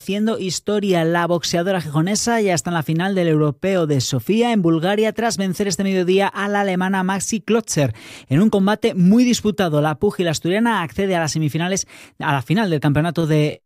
Haciendo historia, la boxeadora gijonesa ya está en la final del Europeo de Sofía en Bulgaria tras vencer este mediodía a la alemana Maxi Klotzer en un combate muy disputado. La púgila asturiana accede a las semifinales, a la final del campeonato de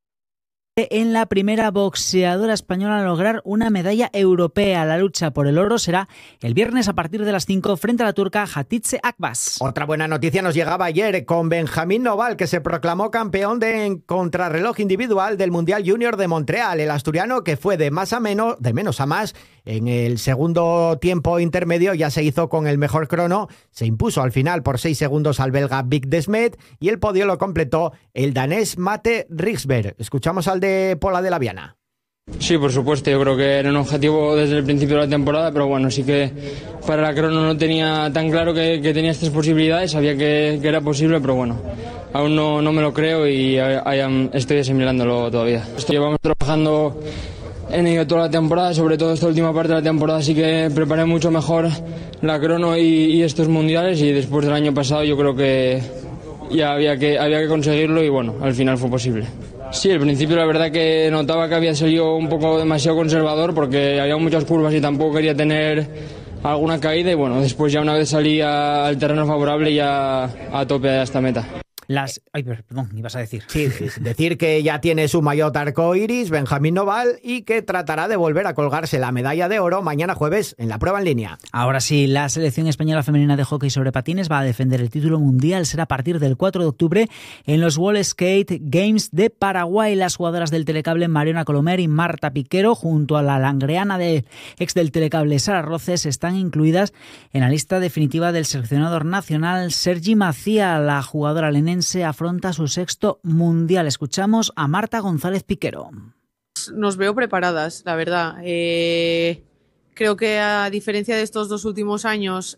en la primera boxeadora española a lograr una medalla europea. La lucha por el oro será el viernes a partir de las 5 frente a la turca Hatice Akbas. Otra buena noticia nos llegaba ayer con Benjamín Noval, que se proclamó campeón de contrarreloj individual del Mundial Junior de Montreal. El asturiano, que fue de menos a más en el segundo tiempo intermedio, ya se hizo con el mejor crono. Se impuso al final por 6 segundos al belga Vic Desmet y el podio lo completó el danés Mate Riksberg. Escuchamos al de Pola de la Viana. Sí, por supuesto, yo creo que era un objetivo desde el principio de la temporada, pero bueno, sí que para la crono no tenía tan claro que tenía estas posibilidades, sabía que era posible, pero bueno, aún no me lo creo y estoy asimilándolo todavía. Llevamos trabajando en ello toda la temporada, sobre todo esta última parte de la temporada, así que preparé mucho mejor la crono y estos mundiales, y después del año pasado yo creo que ya había que conseguirlo y bueno, al final fue posible. Sí, al principio la verdad que notaba que había salido un poco demasiado conservador porque había muchas curvas y tampoco quería tener alguna caída, y bueno, después ya una vez salí al terreno favorable ya a tope a esta meta. Perdón, ibas a decir. Sí, decir que ya tiene su maillot arcoiris, Benjamín Noval, y que tratará de volver a colgarse la medalla de oro mañana jueves en la prueba en línea. Ahora sí, la selección española femenina de hockey sobre patines va a defender el título mundial. Será a partir del 4 de octubre en los World Skate Games de Paraguay. Las jugadoras del Telecable Mariona Colomer y Marta Piquero, junto a la langreana ex del Telecable Sara Roces, están incluidas en la lista definitiva del seleccionador nacional Sergi Macía. La jugadora lenense afronta su sexto mundial. Escuchamos a Marta González Piquero. Nos veo preparadas, la verdad. Creo que a diferencia de estos 2 últimos años,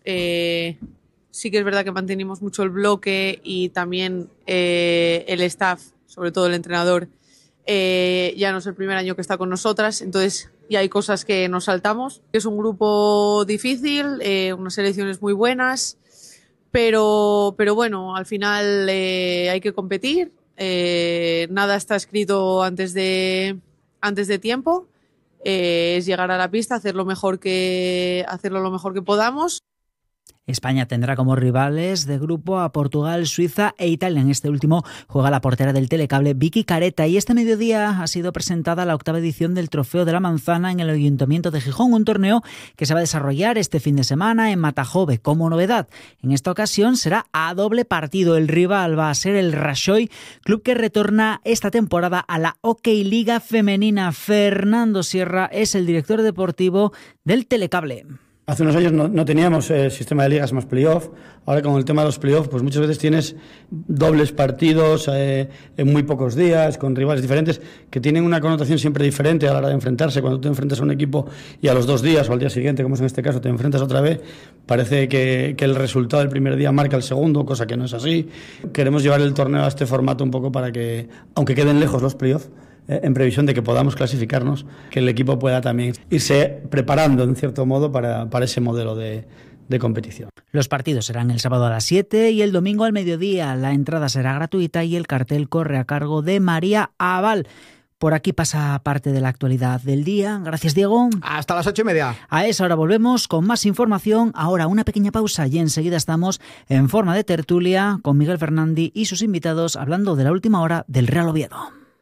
sí que es verdad que mantenimos mucho el bloque y también el staff, sobre todo el entrenador, ya no es el primer año que está con nosotras, entonces ya hay cosas que nos saltamos. Es un grupo difícil, unas selecciones muy buenas, pero bueno, al final hay que competir, nada está escrito antes de tiempo, es llegar a la pista, hacerlo lo mejor que podamos. España tendrá como rivales de grupo a Portugal, Suiza e Italia. En este último juega la portera del Telecable, Vicky Careta. Y este mediodía ha sido presentada la 8ª edición del Trofeo de la Manzana en el Ayuntamiento de Gijón, un torneo que se va a desarrollar este fin de semana en Matajove. Como novedad, en esta ocasión será a doble partido. El rival va a ser el Rajoy, club que retorna esta temporada a la Hockey Liga Femenina. Fernando Sierra es el director deportivo del Telecable. Hace unos años no teníamos sistema de ligas más playoff. Ahora con el tema de los playoff, pues muchas veces tienes dobles partidos en muy pocos días, con rivales diferentes, que tienen una connotación siempre diferente a la hora de enfrentarse. Cuando tú enfrentas a un equipo y a los 2 días o al día siguiente, como es en este caso, te enfrentas otra vez, parece que el resultado del primer día marca el segundo, cosa que no es así. Queremos llevar el torneo a este formato un poco para que, aunque queden lejos los playoff, en previsión de que podamos clasificarnos, que el equipo pueda también irse preparando en cierto modo para ese modelo de competición. Los partidos serán el sábado a las 7 y el domingo al mediodía. La entrada será gratuita y el cartel corre a cargo de María Aval. Por aquí pasa parte de la actualidad del día. Gracias, Diego. Hasta las 8:30. A esa hora volvemos con más información. Ahora una pequeña pausa y enseguida estamos en forma de tertulia con Miguel Fernandi y sus invitados hablando de la última hora del Real Oviedo.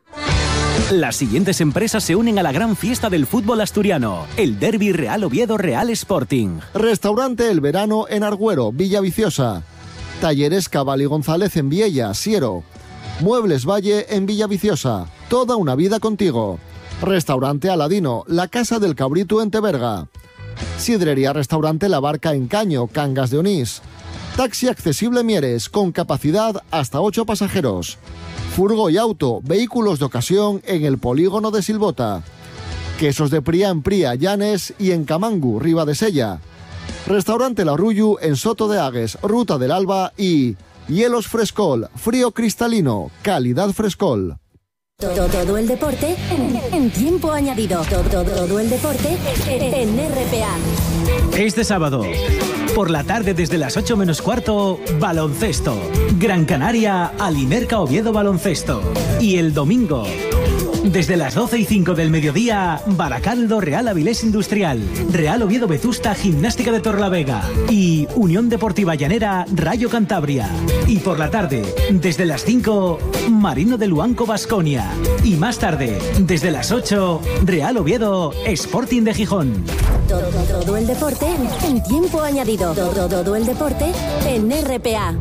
Las siguientes empresas se unen a la gran fiesta del fútbol asturiano, el Derbi Real Oviedo Real Sporting. Restaurante El Verano en Argüero, Villaviciosa. Talleres Cabal y González en Viella, Siero. Muebles Valle en Villaviciosa. Toda una vida contigo. Restaurante Aladino, La Casa del Cabrito en Teberga. Sidrería Restaurante La Barca en Caño, Cangas de Onís. Taxi accesible Mieres, con capacidad hasta 8 pasajeros. Furgo y auto, vehículos de ocasión en el polígono de Silbota. Quesos de Pría en Pría, Llanes y en Camangu, Riba de Sella. Restaurante La Rullu en Soto de Agues, Ruta del Alba y Hielos Frescol, frío cristalino, calidad Frescol. Todo el deporte en tiempo añadido. Todo el deporte en RPA. Este sábado, por la tarde desde las 8 menos cuarto, baloncesto. Gran Canaria, Alimerca Oviedo Baloncesto. Y el domingo, Desde las 12:05 del mediodía, Baracaldo Real Avilés Industrial, Real Oviedo Vetusta Gimnástica de Torlavega y Unión Deportiva Llanera Rayo Cantabria. Y por la tarde, desde las 5, Marino de Luanco Baskonia. Y más tarde, desde las 8, Real Oviedo Sporting de Gijón. Todo el deporte en tiempo añadido. Todo el deporte en RPA.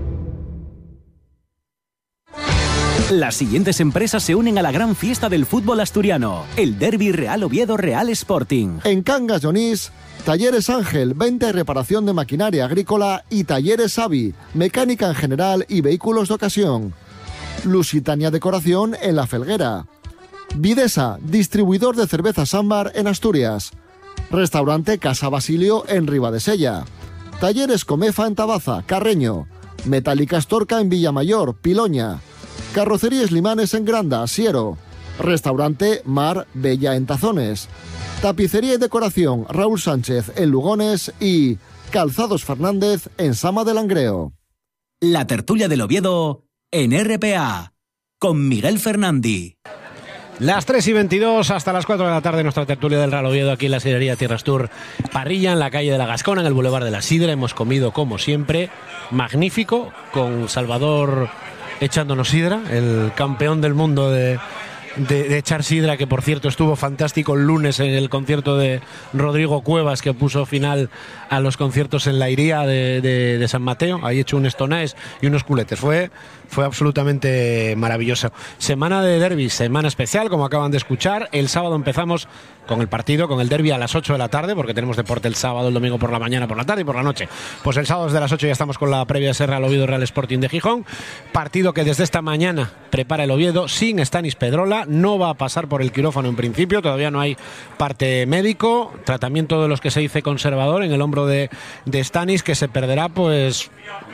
Las siguientes empresas se unen a la gran fiesta del fútbol asturiano, el Derbi Real Oviedo Real Sporting. En Cangas de Onís, Talleres Ángel, venta y reparación de maquinaria agrícola, y Talleres Avi, mecánica en general y vehículos de ocasión. Lusitania Decoración en La Felguera. Videsa, distribuidor de cervezas ámbar en Asturias. Restaurante Casa Basilio en Ribadesella. Talleres Comefa en Tabaza, Carreño. Metálicas Torca en Villamayor, Piloña. Carrocerías Limanes en Granda, Siero. Restaurante Mar Bella en Tazones. Tapicería y decoración Raúl Sánchez en Lugones y Calzados Fernández en Sama de Langreo. La tertulia del Oviedo en RPA con Miguel Fernandi. Las 3:22 hasta las 4 de la tarde, nuestra tertulia del Real Oviedo aquí en la sidrería Tierras Tour Parrilla, en la calle de la Gascona, en el Boulevard de la Sidra. Hemos comido, como siempre, magnífico, con Salvador echándonos sidra, el campeón del mundo de echar sidra, que por cierto estuvo fantástico el lunes en el concierto de Rodrigo Cuevas, que puso final a los conciertos en la Iría de San Mateo. Ahí hecho un estonaes y unos culetes. Fue absolutamente maravilloso. Semana de derbis, semana especial, como acaban de escuchar. El sábado empezamos con el partido, con el derbi a las 8 de la tarde, porque tenemos deporte el sábado, el domingo por la mañana, por la tarde y por la noche. Pues el sábado desde las 8 ya estamos con la previa de Serra al Oviedo Real Sporting de Gijón. Partido que desde esta mañana prepara el Oviedo sin Stanis Pedrola. No va a pasar por el quirófano en principio, todavía no hay parte médico. Tratamiento de los que se dice conservador en el hombro de Stanis, que se perderá pues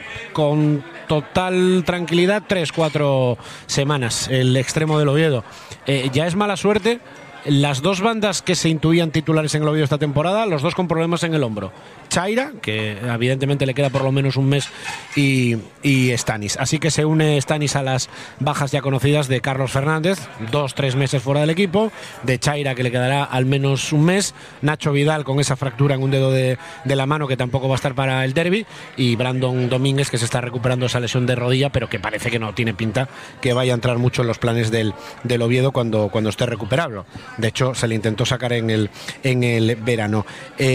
con total tranquilidad 3-4 semanas. El extremo del Oviedo. Ya es mala suerte las dos bandas que se intuían titulares en el Oviedo esta temporada, los dos con problemas en el hombro. Chaira, que evidentemente le queda por lo menos un mes, y Stanis. Así que se une Stanis a las bajas ya conocidas de Carlos Fernández, 2-3 meses fuera del equipo, de Chaira, que le quedará al menos un mes, Nacho Vidal con esa fractura en un dedo de la mano, que tampoco va a estar para el derbi, y Brandon Domínguez, que se está recuperando esa lesión de rodilla, pero que parece que no tiene pinta que vaya a entrar mucho en los planes del Oviedo cuando esté recuperable. De hecho, se le intentó sacar en el verano.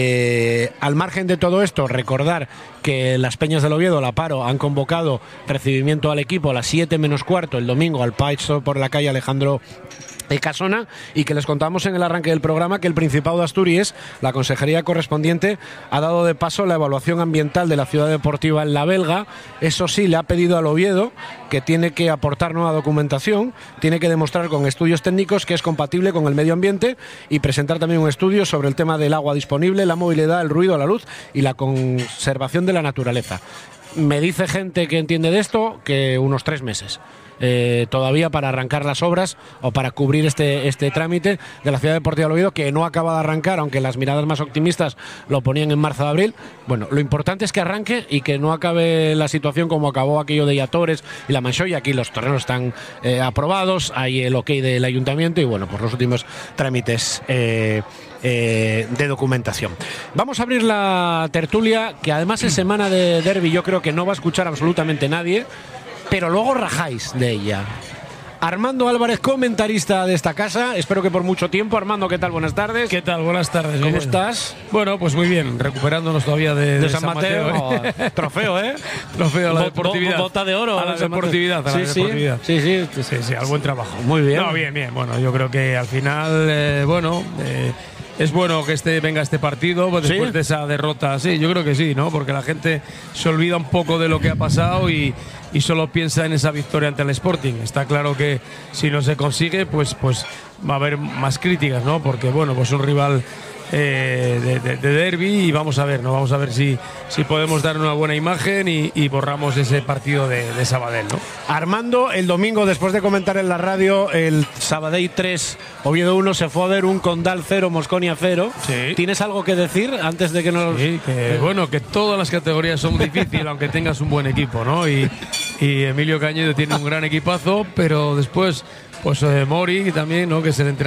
Al margen de todo esto, recordar que las Peñas del Oviedo, la Paro, han convocado recibimiento al equipo a las 7 menos cuarto el domingo al Pacho por la calle Alejandro Casona, y que les contamos en el arranque del programa que el Principado de Asturias, la consejería correspondiente, ha dado de paso la evaluación ambiental de la ciudad deportiva en la Belga. Eso sí, le ha pedido al Oviedo que tiene que aportar nueva documentación, tiene que demostrar con estudios técnicos que es compatible con el medio ambiente, y presentar también un estudio sobre el tema del agua disponible, la movilidad, el ruido, la luz y la conservación de la naturaleza. Me dice gente que entiende de esto que unos 3 meses. Todavía para arrancar las obras o para cubrir este trámite de la Ciudad Deportiva del Oviedo, que no acaba de arrancar, aunque las miradas más optimistas lo ponían en marzo de abril. Bueno, lo importante es que arranque y que no acabe la situación como acabó aquello de Yatores y la Manchoya. Aquí los terrenos están aprobados, hay el ok del ayuntamiento y bueno, pues los últimos trámites de documentación. Vamos a abrir la tertulia, que además es semana de derbi, yo creo que no va a escuchar absolutamente nadie, pero luego rajáis de ella. Armando Álvarez, comentarista de esta casa, espero que por mucho tiempo. Armando, ¿qué tal? Buenas tardes. ¿Qué tal? Buenas tardes. ¿Cómo estás? Bueno, pues muy bien, recuperándonos todavía de San Mateo. Trofeo, ¿eh? Trofeo a la deportividad. Bota de oro. A la deportividad. Sí, al buen trabajo. Muy bien. No, bien. Bueno, yo creo que al final, es bueno que venga este partido después de esa derrota. Sí, yo creo que sí, ¿no? Porque la gente se olvida un poco de lo que ha pasado y solo piensa en esa victoria ante el Sporting. Está claro que si no se consigue, pues va a haber más críticas, ¿no? Porque, bueno, pues un rival de derbi, y vamos a ver si podemos dar una buena imagen y borramos ese partido de Sabadell, ¿no? Armando, el domingo, después de comentar en la radio el Sabadell 3, Oviedo 1, se fue a ver un Condal 0, Mosconia 0. Sí. ¿Tienes algo que decir antes de que nos...? Sí, que todas las categorías son difíciles aunque tengas un buen equipo, ¿no? Y Emilio Cañedo tiene un gran equipazo, pero después pues Mori también, ¿no? Que es el entrenador